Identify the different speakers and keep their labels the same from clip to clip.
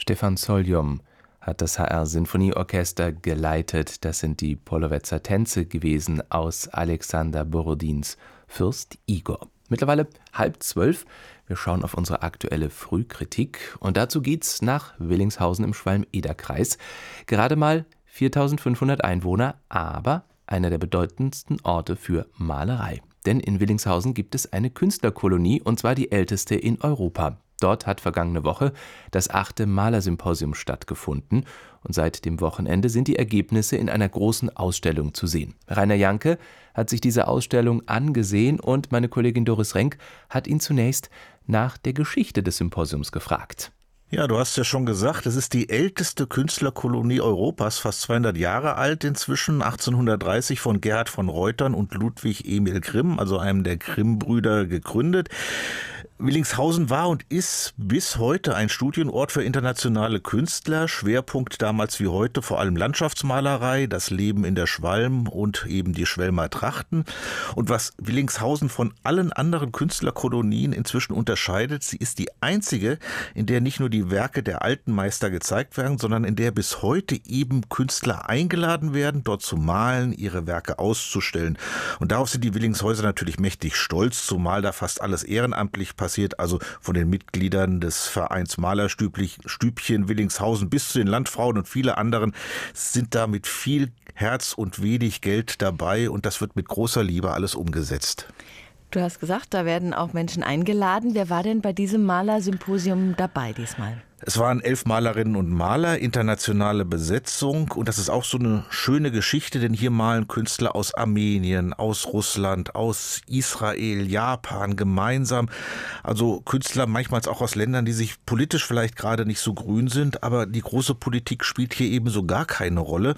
Speaker 1: Stefan Soljom hat das HR-Sinfonieorchester geleitet. Das sind die Polowezer Tänze gewesen aus Alexander Borodins Fürst Igor. Mittlerweile 11:30. Wir schauen auf unsere aktuelle Frühkritik. Und dazu geht's nach Willingshausen im Schwalm-Eder-Kreis. Gerade mal 4.500 Einwohner, aber einer der bedeutendsten Orte für Malerei. Denn in Willingshausen gibt es eine Künstlerkolonie, und zwar die älteste in Europa. Dort hat vergangene Woche das 8. Malersymposium stattgefunden und seit dem Wochenende sind die Ergebnisse in einer großen Ausstellung zu sehen. Rainer Janke hat sich diese Ausstellung angesehen und meine Kollegin Doris Renk hat ihn zunächst nach der Geschichte des Symposiums gefragt.
Speaker 2: Ja, du hast ja schon gesagt, es ist die älteste Künstlerkolonie Europas, fast 200 Jahre alt inzwischen, 1830 von Gerhard von Reutern und Ludwig Emil Grimm, also einem der Grimm-Brüder, gegründet. Willingshausen war und ist bis heute ein Studienort für internationale Künstler. Schwerpunkt damals wie heute vor allem Landschaftsmalerei, das Leben in der Schwalm und eben die Schwelmer Trachten. Und was Willingshausen von allen anderen Künstlerkolonien inzwischen unterscheidet, sie ist die einzige, in der nicht nur die Werke der alten Meister gezeigt werden, sondern in der bis heute eben Künstler eingeladen werden, dort zu malen, ihre Werke auszustellen. Und darauf sind die Willingshäuser natürlich mächtig stolz, zumal da fast alles ehrenamtlich passiert, also von den Mitgliedern des Vereins Malerstübchen Willingshausen bis zu den Landfrauen und viele anderen sind da mit viel Herz und wenig Geld dabei und das wird mit großer Liebe alles umgesetzt.
Speaker 3: Du hast gesagt, da werden auch Menschen eingeladen. Wer war denn bei diesem Malersymposium dabei diesmal?
Speaker 2: Es waren 11 Malerinnen und Maler, internationale Besetzung und das ist auch so eine schöne Geschichte, denn hier malen Künstler aus Armenien, aus Russland, aus Israel, Japan gemeinsam. Also Künstler manchmal auch aus Ländern, die sich politisch vielleicht gerade nicht so grün sind, aber die große Politik spielt hier eben so gar keine Rolle.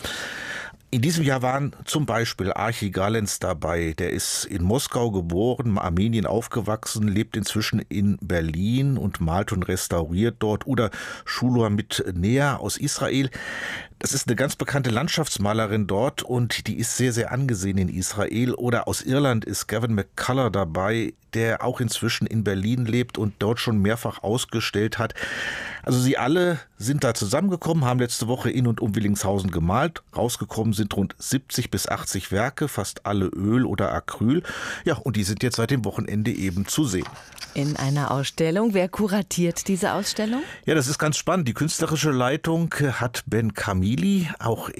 Speaker 2: In diesem Jahr waren zum Beispiel Archie Galens dabei, der ist in Moskau geboren, Armenien aufgewachsen, lebt inzwischen in Berlin und malt und restauriert dort. Oder Shulua Mitnea aus Israel. Das ist eine ganz bekannte Landschaftsmalerin dort und die ist sehr, sehr angesehen in Israel. Oder aus Irland ist Gavin McCullough dabei, der auch inzwischen in Berlin lebt und dort schon mehrfach ausgestellt hat. Also sie alle sind da zusammengekommen, haben letzte Woche in und um Willingshausen gemalt. Rausgekommen sind rund 70 bis 80 Werke, fast alle Öl oder Acryl. Ja, und die sind jetzt seit dem Wochenende eben zu sehen.
Speaker 3: In einer Ausstellung. Wer kuratiert diese Ausstellung?
Speaker 2: Ja, das ist ganz spannend. Die künstlerische Leitung hat Ben Kamili, auch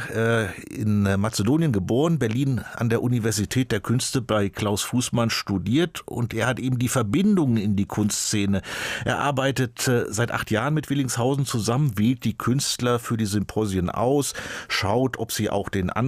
Speaker 2: er in Mazedonien geboren, Berlin an der Universität der Künste bei Klaus Fußmann studiert und er hat eben die Verbindungen in die Kunstszene. Er arbeitet seit 8 Jahren mit Willingshausen zusammen, wählt die Künstler für die Symposien aus, schaut, ob sie auch den